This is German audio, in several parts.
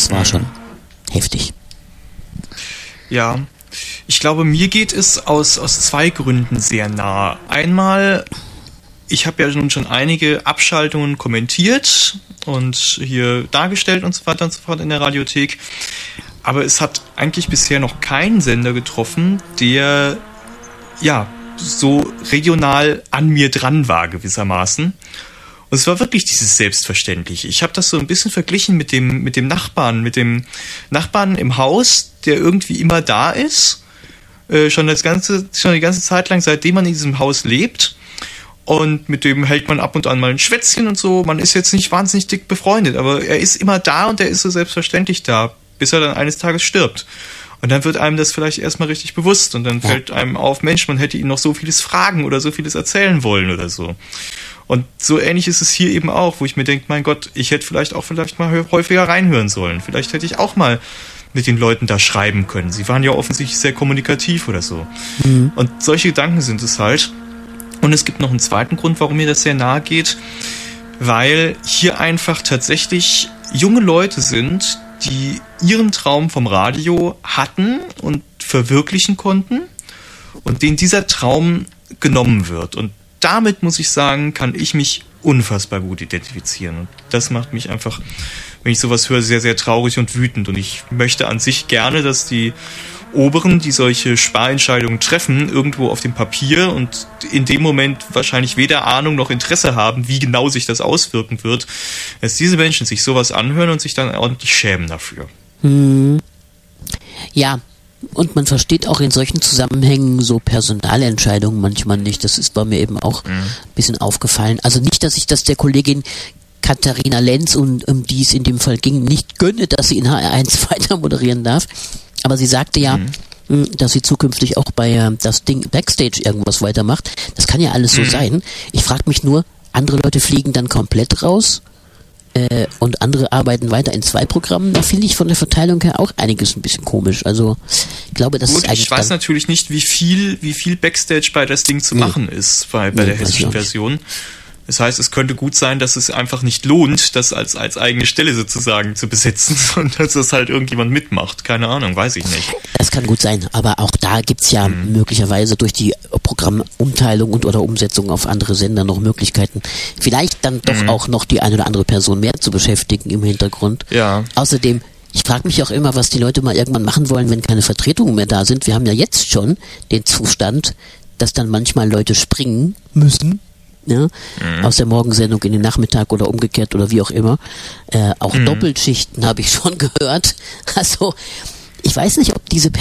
das war schon heftig. Ja, ich glaube, mir geht es aus zwei Gründen sehr nah. Einmal, ich habe ja nun schon einige Abschaltungen kommentiert und hier dargestellt und so weiter und so fort in der Radiothek. Aber es hat eigentlich bisher noch keinen Sender getroffen, der ja so regional an mir dran war gewissermaßen. Und es war wirklich dieses Selbstverständliche. Ich habe das so ein bisschen verglichen mit dem Nachbarn im Haus, der irgendwie immer da ist, schon die ganze Zeit lang, seitdem man in diesem Haus lebt. Und mit dem hält man ab und an mal ein Schwätzchen und so. Man ist jetzt nicht wahnsinnig dick befreundet, aber er ist immer da und er ist so selbstverständlich da, bis er dann eines Tages stirbt. Und dann wird einem das vielleicht erstmal richtig bewusst und dann fällt einem auf, Mensch, man hätte ihn noch so vieles fragen oder so vieles erzählen wollen oder so. Und so ähnlich ist es hier eben auch, wo ich mir denke, mein Gott, ich hätte vielleicht mal häufiger reinhören sollen. Vielleicht hätte ich auch mal mit den Leuten da schreiben können. Sie waren ja offensichtlich sehr kommunikativ oder so. Mhm. Und solche Gedanken sind es halt. Und es gibt noch einen zweiten Grund, warum mir das sehr nahe geht, weil hier einfach tatsächlich junge Leute sind, die ihren Traum vom Radio hatten und verwirklichen konnten und denen dieser Traum genommen wird. Und damit, muss ich sagen, kann ich mich unfassbar gut identifizieren. Und das macht mich einfach, wenn ich sowas höre, sehr, sehr traurig und wütend. Und ich möchte an sich gerne, dass die Oberen, die solche Sparentscheidungen treffen, irgendwo auf dem Papier und in dem Moment wahrscheinlich weder Ahnung noch Interesse haben, wie genau sich das auswirken wird, dass diese Menschen sich sowas anhören und sich dann ordentlich schämen dafür. Ja, und man versteht auch in solchen Zusammenhängen so Personalentscheidungen manchmal nicht. Das ist bei mir eben auch ein bisschen aufgefallen. Also nicht, dass ich das der Kollegin Katharina Lenz, um die es in dem Fall ging, nicht gönne, dass sie in HR1 weiter moderieren darf. Aber sie sagte ja, dass sie zukünftig auch bei das Ding Backstage irgendwas weitermacht. Das kann ja alles so sein. Ich frage mich nur, andere Leute fliegen dann komplett raus und andere arbeiten weiter in 2 Programmen. Da finde ich von der Verteilung her auch einiges ein bisschen komisch. Also ich glaube, das ist eigentlich... Ich weiß natürlich nicht, wie viel Backstage bei das Ding zu machen ist bei der hessischen Version. Das heißt, es könnte gut sein, dass es einfach nicht lohnt, das als eigene Stelle sozusagen zu besetzen und dass das halt irgendjemand mitmacht. Keine Ahnung, weiß ich nicht. Das kann gut sein, aber auch da gibt's ja möglicherweise durch die Programmumteilung und oder Umsetzung auf andere Sender noch Möglichkeiten, vielleicht dann doch auch noch die eine oder andere Person mehr zu beschäftigen im Hintergrund. Ja. Außerdem, ich frage mich auch immer, was die Leute mal irgendwann machen wollen, wenn keine Vertretungen mehr da sind. Wir haben ja jetzt schon den Zustand, dass dann manchmal Leute springen müssen, ja, aus der Morgensendung in den Nachmittag oder umgekehrt oder wie auch immer. Auch Doppelschichten habe ich schon gehört. Also ich weiß nicht, ob diese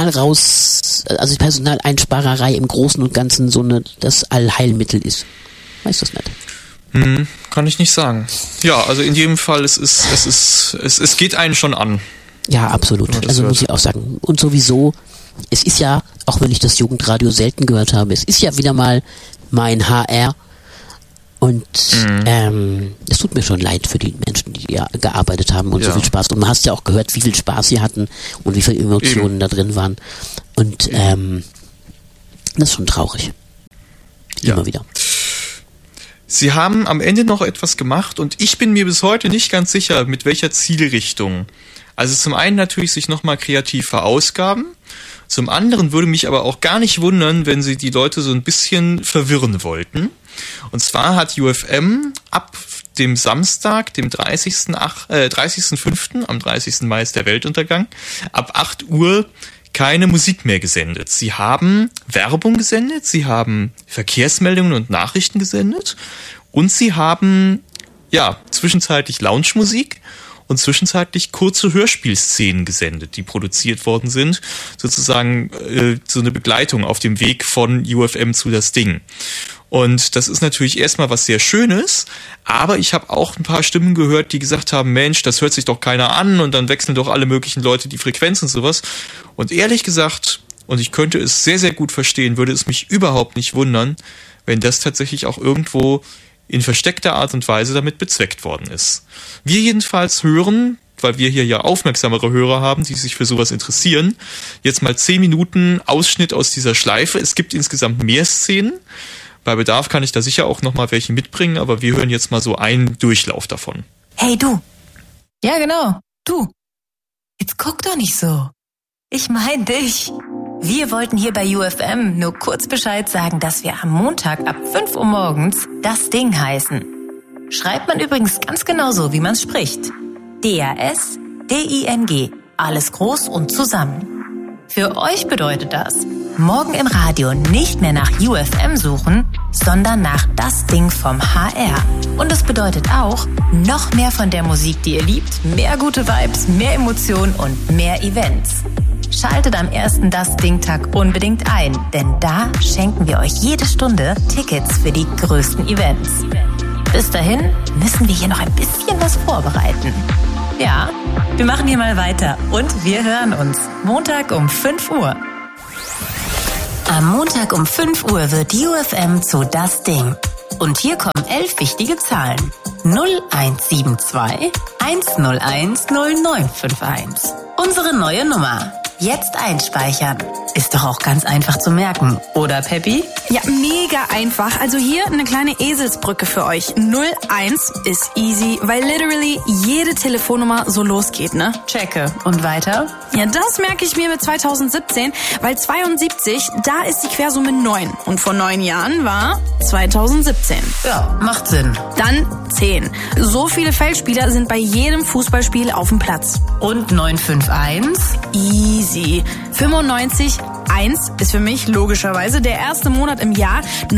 Personaleinsparerei im Großen und Ganzen das Allheilmittel ist. Weiß das nicht. Kann ich nicht sagen. Ja, also in jedem Fall, es geht einen schon an. Ja, absolut. Also muss ich auch sagen. Und sowieso, es ist ja, auch wenn ich das Jugendradio selten gehört habe, es ist ja wieder mal mein HR. Und es tut mir schon leid für die Menschen, die ja gearbeitet haben und so viel Spaß. Und man hast ja auch gehört, wie viel Spaß sie hatten und wie viele Emotionen da drin waren. Und das ist schon traurig. Immer wieder. Sie haben am Ende noch etwas gemacht und ich bin mir bis heute nicht ganz sicher, mit welcher Zielrichtung. Also zum einen natürlich sich nochmal kreativ verausgaben. Zum anderen würde mich aber auch gar nicht wundern, wenn sie die Leute so ein bisschen verwirren wollten. Und zwar hat UFM ab dem Samstag, dem 30.05., am 30. Mai ist der Weltuntergang, ab 8 Uhr keine Musik mehr gesendet. Sie haben Werbung gesendet, sie haben Verkehrsmeldungen und Nachrichten gesendet und sie haben, zwischenzeitlich Lounge-Musik und zwischenzeitlich kurze Hörspielszenen gesendet, die produziert worden sind, sozusagen so eine Begleitung auf dem Weg von UFM zu das Ding. Und das ist natürlich erstmal was sehr Schönes, aber ich habe auch ein paar Stimmen gehört, die gesagt haben, Mensch, das hört sich doch keiner an und dann wechseln doch alle möglichen Leute die Frequenz und sowas. Und ehrlich gesagt, und ich könnte es sehr, sehr gut verstehen, würde es mich überhaupt nicht wundern, wenn das tatsächlich auch irgendwo in versteckter Art und Weise damit bezweckt worden ist. Wir jedenfalls hören, weil wir hier ja aufmerksamere Hörer haben, die sich für sowas interessieren, jetzt mal 10 Minuten Ausschnitt aus dieser Schleife. Es gibt insgesamt mehr Szenen. Bei Bedarf kann ich da sicher auch nochmal welche mitbringen, aber wir hören jetzt mal so einen Durchlauf davon. Hey du. Ja, genau. Du. doch nicht so. Ich mein dich. Wir wollten hier bei UFM nur kurz Bescheid sagen, dass wir am Montag ab 5 Uhr morgens das Ding heißen. Schreibt man übrigens ganz genauso, wie man spricht. D-A-S-D-I-N-G. Alles groß und zusammen. Für euch bedeutet das, morgen im Radio nicht mehr nach UFM suchen, sondern nach das Ding vom HR. Und es bedeutet auch, noch mehr von der Musik, die ihr liebt, mehr gute Vibes, mehr Emotionen und mehr Events. Schaltet am ersten Das Ding-Tag unbedingt ein, denn da schenken wir euch jede Stunde Tickets für die größten Events. Bis dahin müssen wir hier noch ein bisschen was vorbereiten. Ja, wir machen hier mal weiter und wir hören uns Montag um 5 Uhr. Am Montag um 5 Uhr wird UFM zu Das Ding. Und hier kommen 11 wichtige Zahlen. 0172 101 0951. Unsere neue Nummer. Jetzt einspeichern. Ist doch auch ganz einfach zu merken, oder Peppi? Ja, mega einfach. Also hier eine kleine Eselsbrücke für euch. 01 ist easy, weil literally jede Telefonnummer so losgeht, ne? Checke. Und weiter? Ja, das merke ich mir mit 2017, weil 72, da ist die Quersumme 9. Und vor 9 Jahren war 2017. Ja, macht Sinn. Dann 10. So viele Feldspieler sind bei jedem Fußballspiel auf dem Platz. Und 951? Easy. 95, 1 ist für mich logischerweise der erste Monat im Jahr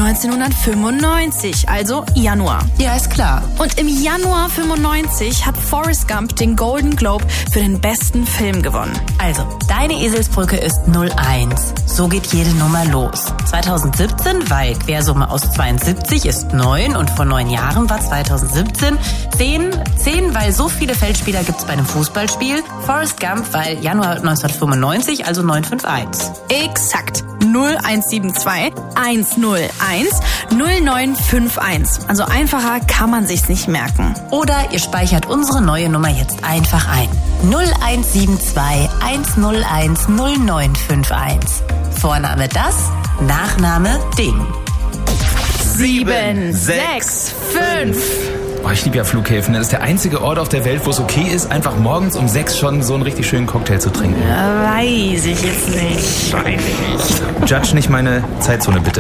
1995, also Januar. Ja, ist klar. Und im Januar 95 hat Forrest Gump den Golden Globe für den besten Film gewonnen. Also, deine Eselsbrücke ist 01. So geht jede Nummer los. 2017, weil Quersumme aus 72 ist 9 und vor 9 Jahren war 2017 10. 10, weil so viele Feldspieler gibt's bei einem Fußballspiel. Forrest Gump, weil Januar 1995, also 951. Exakt. 0172 101 0951. Also einfacher kann man sich's nicht merken. Oder ihr speichert unsere neue Nummer jetzt einfach ein. 0172 101 0951. Vorname das, Nachname Ding. 7, 6, 5. Oh, ich liebe ja Flughäfen. Das ist der einzige Ort auf der Welt, wo es okay ist, einfach morgens um 6 schon so einen richtig schönen Cocktail zu trinken. Ja, weiß ich jetzt nicht. Judge nicht meine Zeitzone, bitte.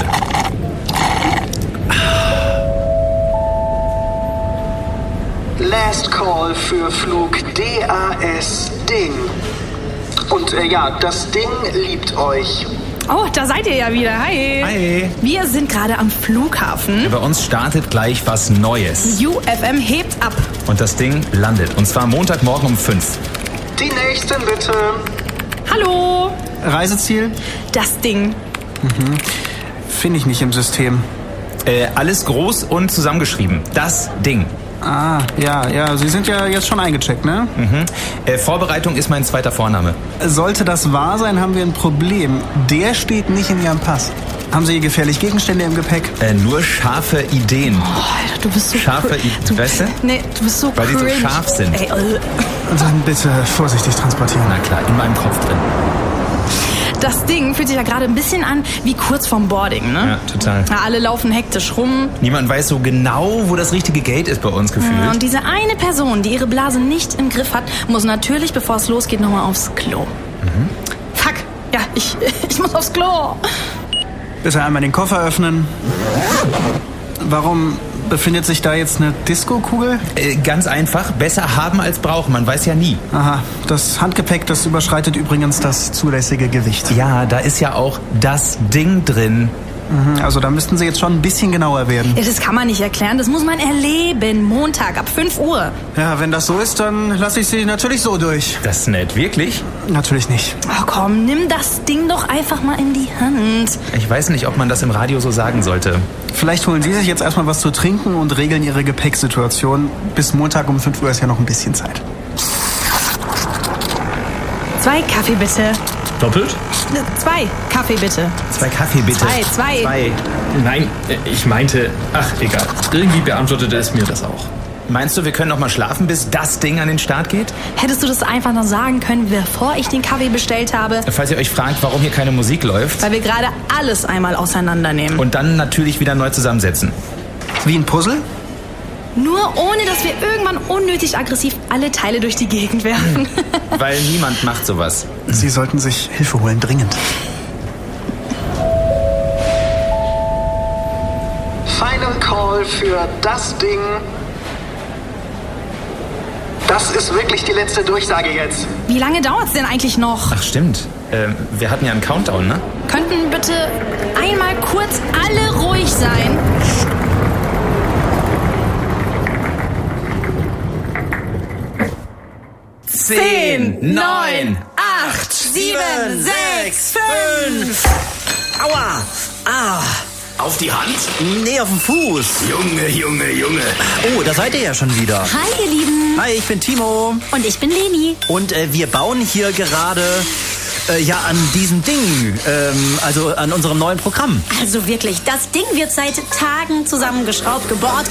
Last Call für Flug DAS Ding. Und ja, das Ding liebt euch. Oh, da seid ihr ja wieder. Hi. Hi. Wir sind gerade am Flughafen. Bei uns startet gleich was Neues. UFM hebt ab. Und das Ding landet. Und zwar Montagmorgen um 5. Die nächsten bitte. Hallo. Reiseziel? Das Ding. Finde ich nicht im System. Alles groß und zusammengeschrieben. Das Ding. Ah, ja, Sie sind ja jetzt schon eingecheckt, ne? Vorbereitung ist mein zweiter Vorname. Sollte das wahr sein, haben wir ein Problem. Der steht nicht in Ihrem Pass. Haben Sie gefährliche Gegenstände im Gepäck? Nur scharfe Ideen. Oh, Alter, du bist so Scharfe Ideen, weißt du? Nee, du bist so Weil die cringe. so scharf sind. Ey, Dann bitte vorsichtig transportieren. Na klar, in meinem Kopf drin. Das Ding fühlt sich ja gerade ein bisschen an wie kurz vorm Boarding, ne? Ja, total. Ja, alle laufen hektisch rum. Niemand weiß so genau, wo das richtige Gate ist bei uns gefühlt. Ja, und diese eine Person, die ihre Blase nicht im Griff hat, muss natürlich, bevor es losgeht, nochmal aufs Klo. Fuck, ja, ich muss aufs Klo. Bitte einmal den Koffer öffnen. Warum befindet sich da jetzt eine Disco-Kugel? Ganz einfach, besser haben als brauchen, man weiß ja nie. Aha, das Handgepäck, das überschreitet übrigens das zulässige Gewicht. Ja, da ist ja auch das Ding drin. Also da müssten Sie jetzt schon ein bisschen genauer werden. Ja, das kann man nicht erklären, das muss man erleben. Montag ab 5 Uhr. Ja, wenn das so ist, dann lasse ich Sie natürlich so durch. Das ist nett, wirklich? Natürlich nicht. Oh komm, nimm das Ding doch einfach mal in die Hand. Ich weiß nicht, ob man das im Radio so sagen sollte. Vielleicht holen Sie sich jetzt erstmal was zu trinken und regeln Ihre Gepäcksituation. Bis Montag um 5 Uhr ist ja noch ein bisschen Zeit. 2 Kaffee bitte. Doppelt? 2 Kaffee bitte. 2 Kaffee bitte. 2. Nein, ich meinte, ach egal. Irgendwie beantwortete es mir das auch. Meinst du, wir können noch mal schlafen, bis das Ding an den Start geht? Hättest du das einfach noch sagen können, bevor ich den Kaffee bestellt habe? Falls ihr euch fragt, warum hier keine Musik läuft. Weil wir gerade alles einmal auseinandernehmen. Und dann natürlich wieder neu zusammensetzen. Wie ein Puzzle? Nur ohne, dass wir irgendwann unnötig aggressiv alle Teile durch die Gegend werfen. Weil niemand macht sowas. Sie sollten sich Hilfe holen, dringend. Final Call für das Ding. Das ist wirklich die letzte Durchsage jetzt. Wie lange dauert's denn eigentlich noch? Ach stimmt. Wir hatten ja einen Countdown, ne? Könnten bitte einmal kurz alle ruhig sein? 10, 9, 8, 7, 6, 5. Aua. Ah. Auf die Hand? Nee, auf den Fuß. Junge. Oh, da seid ihr ja schon wieder. Hi, ihr Lieben. Hi, ich bin Timo. Und ich bin Leni. Und wir bauen hier gerade an diesem Ding, also an unserem neuen Programm. Also wirklich, das Ding wird seit Tagen zusammengeschraubt, gebohrt,